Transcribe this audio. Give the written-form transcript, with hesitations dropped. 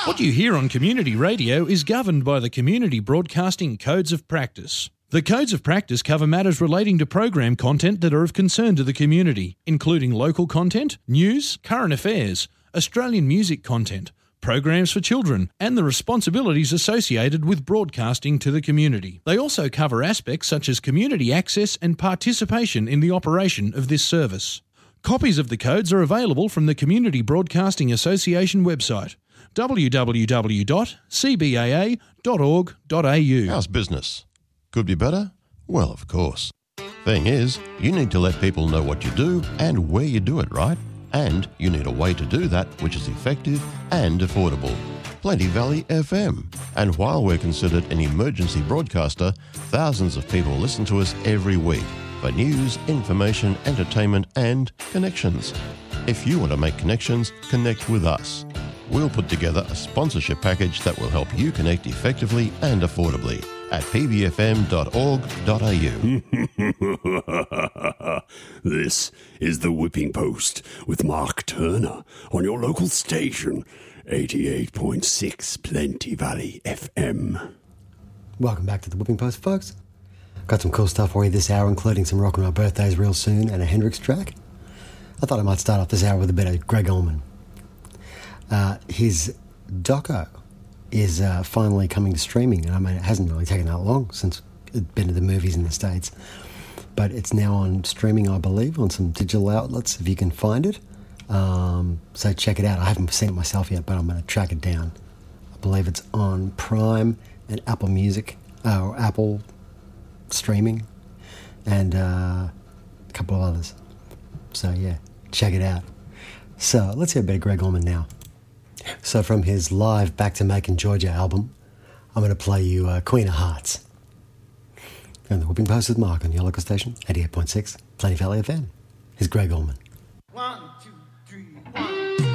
What you hear on community radio is governed by the Community Broadcasting Codes of Practice. The Codes of Practice cover matters relating to program content that are of concern to the community, including local content, news, current affairs, Australian music content, programs for children, and the responsibilities associated with broadcasting to the community. They also cover aspects such as community access and participation in the operation of this service. Copies of the codes are available from the Community Broadcasting Association website, www.cbaa.org.au. How's business? Could be better? Well, of course. Thing is, you need to let people know what you do and where you do it, right? And you need a way to do that which is effective and affordable. Plenty Valley FM. And while we're considered an emergency broadcaster, thousands of people listen to us every week for news, information, entertainment, and connections. If you want to make connections, connect with us. We'll put together a sponsorship package that will help you connect effectively and affordably at pbfm.org.au. This is the Whipping Post with Mark Turner on your local station, 88.6 Plenty Valley FM. Welcome back to the Whipping Post, folks. Got some cool stuff for you this hour, including some Rock and Roll Birthdays real soon and a Hendrix track. I thought I might start off this hour with a bit of Greg Allman. His doco is finally coming to streaming, and I mean, it hasn't really taken that long since it'd been to the movies in the States, but it's now on streaming, I believe, on some digital outlets if you can find it. So check it out. I haven't seen it myself yet, but I'm going to track it down. I believe it's on Prime and Apple Music, or Apple Streaming, and a couple of others. So yeah, check it out. So let's hear a bit of Greg Allman now. So from his live Back to Macon, Georgia album, I'm going to play you Queen of Hearts. And the Whipping Post with Mark on your local station, 88.6 Plenty Valley FM. Here's Greg Allman. 1, 2.